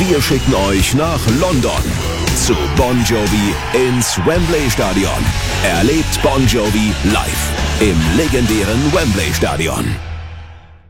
Wir schicken euch nach London zu Bon Jovi ins Wembley Stadion. Erlebt Bon Jovi live im legendären Wembley Stadion.